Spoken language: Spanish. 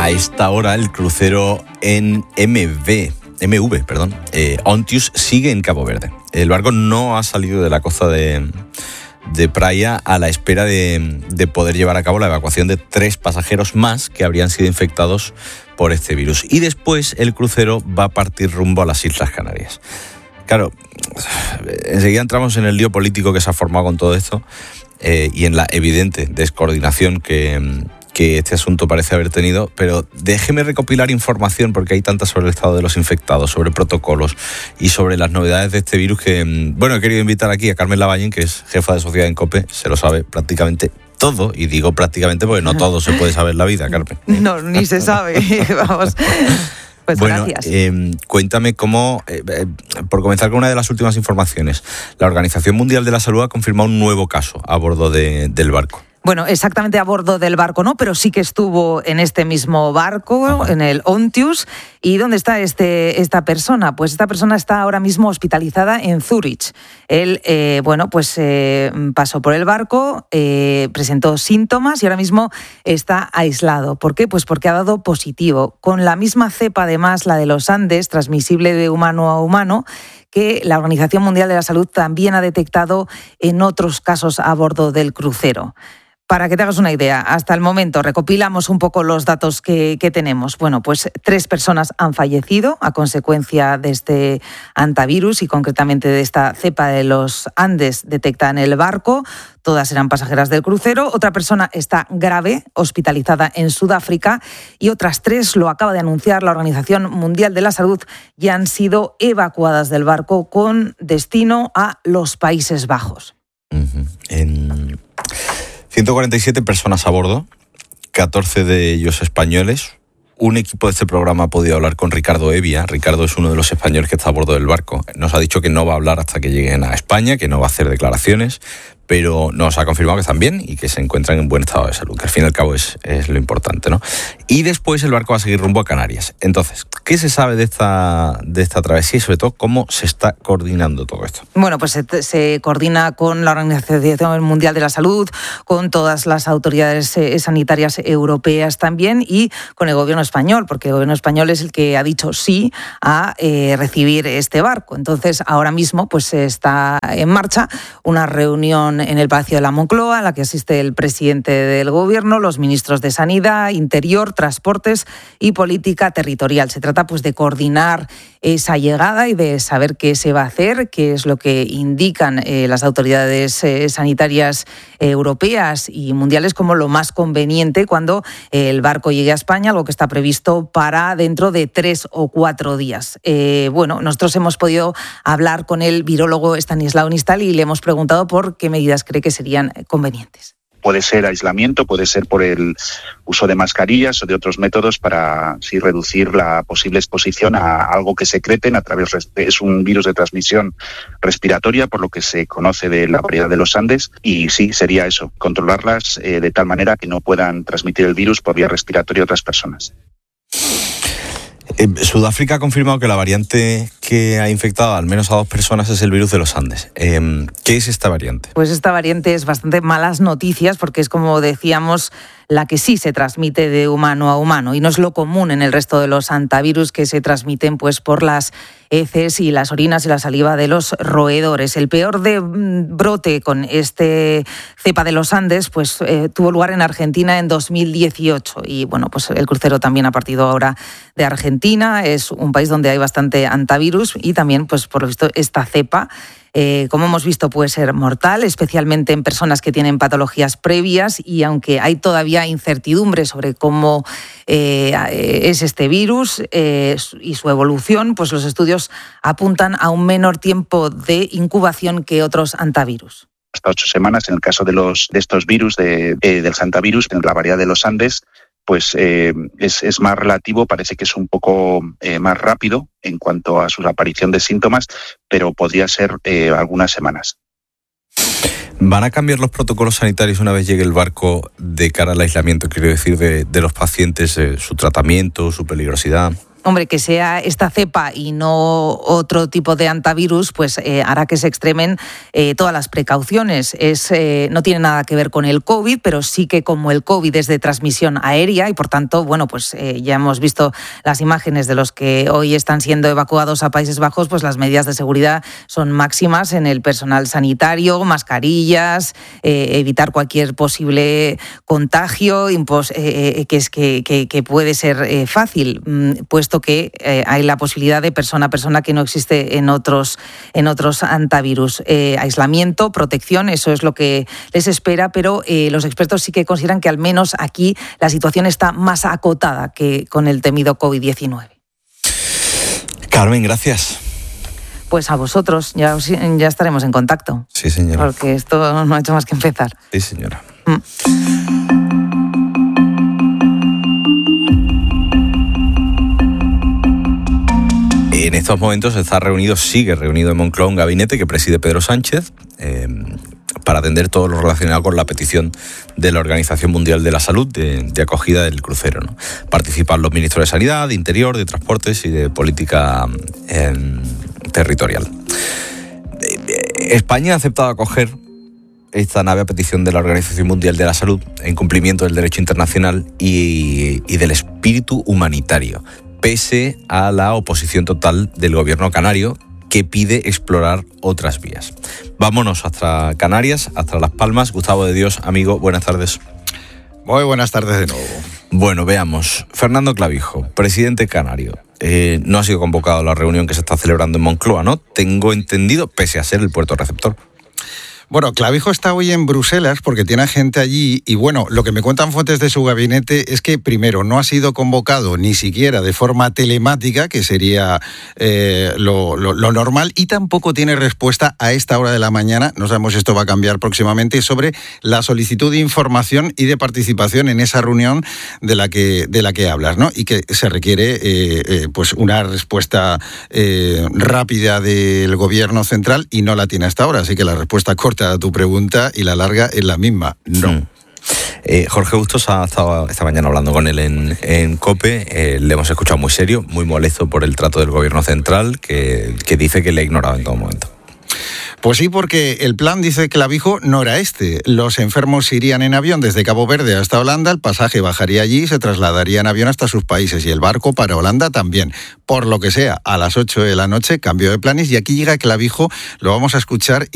A esta hora el crucero en MV, Ontius sigue en Cabo Verde. El barco no ha salido de la costa de Praia a la espera de poder llevar a cabo la evacuación de 3 pasajeros más que habrían sido infectados por este virus. Y después el crucero va a partir rumbo a las Islas Canarias. Claro, enseguida entramos en el lío político que se ha formado con todo esto y en la evidente descoordinación que este asunto parece haber tenido, pero déjeme recopilar información porque hay tanta sobre el estado de los infectados, sobre protocolos y sobre las novedades de este virus que, he querido invitar aquí a Carmen Lavallén, que es jefa de sociedad en COPE, se lo sabe prácticamente todo, y digo prácticamente porque no todo se puede saber en la vida, Carmen. No, ni se sabe, vamos. Pues bueno, gracias. Cuéntame cómo, por comenzar con una de las últimas informaciones, la Organización Mundial de la Salud ha confirmado un nuevo caso a bordo del barco. Bueno, exactamente a bordo del barco no, pero sí que estuvo en este mismo barco, en el Ontius. ¿Y dónde está esta persona? Pues esta persona está ahora mismo hospitalizada en Zúrich. Él, pasó por el barco, presentó síntomas y ahora mismo está aislado. ¿Por qué? Pues porque ha dado positivo. Con la misma cepa, además, la de los Andes, transmisible de humano a humano, que la Organización Mundial de la Salud también ha detectado en otros casos a bordo del crucero. Para que te hagas una idea, hasta el momento recopilamos un poco los datos que tenemos. Bueno, pues 3 personas han fallecido a consecuencia de este hantavirus y concretamente de esta cepa de los Andes detectada en el barco. Todas eran pasajeras del crucero. Otra persona está grave, hospitalizada en Sudáfrica, y otras 3, lo acaba de anunciar la Organización Mundial de la Salud, ya han sido evacuadas del barco con destino a los Países Bajos. 147 personas a bordo, 14 de ellos españoles. Un equipo de este programa ha podido hablar con Ricardo Evia. Ricardo es uno de los españoles que está a bordo del barco. Nos ha dicho que no va a hablar hasta que lleguen a España, que no va a hacer declaraciones, pero nos ha confirmado que están bien y que se encuentran en buen estado de salud, que al fin y al cabo es lo importante, ¿no? Y después el barco va a seguir rumbo a Canarias. Entonces, ¿qué se sabe de esta travesía y sobre todo cómo se está coordinando todo esto? Bueno, pues se coordina con la Organización Mundial de la Salud, con todas las autoridades sanitarias europeas también y con el gobierno español, porque el gobierno español es el que ha dicho sí a recibir este barco. Entonces, ahora mismo pues está en marcha una reunión en el Palacio de la Moncloa, a la que asiste el presidente del Gobierno, los ministros de Sanidad, Interior, Transportes y Política Territorial. Se trata pues de coordinar esa llegada y de saber qué se va a hacer, qué es lo que indican las autoridades sanitarias europeas y mundiales como lo más conveniente cuando el barco llegue a España, algo que está previsto para dentro de 3 o 4 días. Nosotros hemos podido hablar con el virólogo Estanislao Nistal y le hemos preguntado por qué medidas cree que serían convenientes. Puede ser aislamiento, puede ser por el uso de mascarillas o de otros métodos para así reducir la posible exposición a algo que secreten a través es un virus de transmisión respiratoria, por lo que se conoce de la variedad de los Andes, y sí, sería eso, controlarlas de tal manera que no puedan transmitir el virus por vía respiratoria a otras personas. Sudáfrica ha confirmado que la variante que ha infectado al menos a 2 personas es el virus de los Andes. ¿Qué es esta variante? Pues esta variante es bastante malas noticias porque es, como decíamos, la que sí se transmite de humano a humano y no es lo común en el resto de los hantavirus, que se transmiten pues por las heces y las orinas y la saliva de los roedores. El peor brote con este cepa de los Andes pues tuvo lugar en Argentina en 2018 y pues el crucero también ha partido ahora de Argentina. Es un país donde hay bastante hantavirus y también pues por lo visto esta cepa, como hemos visto, puede ser mortal, especialmente en personas que tienen patologías previas, y aunque hay todavía incertidumbre sobre cómo es este virus y su evolución, pues los estudios apuntan a un menor tiempo de incubación que otros hantavirus. Hasta 8 semanas en el caso de estos virus, del hantavirus, en la variedad de los Andes, pues es más relativo, parece que es un poco más rápido en cuanto a su aparición de síntomas, pero podría ser algunas semanas. ¿Van a cambiar los protocolos sanitarios una vez llegue el barco de cara al aislamiento? Quiero decir, de los pacientes, su tratamiento, su peligrosidad. hombre, que sea esta cepa y no otro tipo de antivirus, pues hará que se extremen todas las precauciones. No tiene nada que ver con el COVID, pero sí que como el COVID es de transmisión aérea y por tanto, bueno, pues ya hemos visto las imágenes de los que hoy están siendo evacuados a Países Bajos, pues las medidas de seguridad son máximas en el personal sanitario, mascarillas, evitar cualquier posible contagio, que puede ser fácil, puesto que hay la posibilidad de persona a persona que no existe en otros antivirus. Aislamiento, protección, eso es lo que les espera, pero los expertos sí que consideran que al menos aquí la situación está más acotada que con el temido COVID-19. Carmen, gracias. Pues a vosotros, ya estaremos en contacto. Sí, señora. Porque esto no ha hecho más que empezar. Sí, señora. En estos momentos sigue reunido en Moncloa un gabinete que preside Pedro Sánchez para atender todo lo relacionado con la petición de la Organización Mundial de la Salud de acogida del crucero, ¿no? Participan los ministros de Sanidad, de Interior, de Transportes y de Política Territorial. España ha aceptado acoger esta nave a petición de la Organización Mundial de la Salud en cumplimiento del derecho internacional y del espíritu humanitario, pese a la oposición total del gobierno canario, que pide explorar otras vías. Vámonos hasta Canarias, hasta Las Palmas. Gustavo de Dios, amigo, buenas tardes. Muy buenas tardes de nuevo. Bueno, veamos. Fernando Clavijo, presidente canario. No ha sido convocado a la reunión que se está celebrando en Moncloa, ¿no? Tengo entendido, pese a ser el puerto receptor. Bueno, Clavijo está hoy en Bruselas porque tiene gente allí y bueno, lo que me cuentan fuentes de su gabinete es que primero no ha sido convocado ni siquiera de forma telemática, que sería lo normal, y tampoco tiene respuesta a esta hora de la mañana, no sabemos si esto va a cambiar próximamente, sobre la solicitud de información y de participación en esa reunión de la que hablas, ¿no? Y que se requiere pues una respuesta rápida del gobierno central y no la tiene hasta ahora, así que la respuesta corta a tu pregunta y la larga es la misma, no. Jorge Bustos ha estado esta mañana hablando con él en COPE, le hemos escuchado muy serio, muy molesto por el trato del gobierno central, que dice que le ha ignorado en todo momento. Pues sí, porque el plan, dice Clavijo, no era este. Los enfermos irían en avión desde Cabo Verde hasta Holanda, el pasaje bajaría allí y se trasladaría en avión hasta sus países y el barco para Holanda también. Por lo que sea, a las 8 de la noche, cambio de planes y aquí llega Clavijo, lo vamos a escuchar.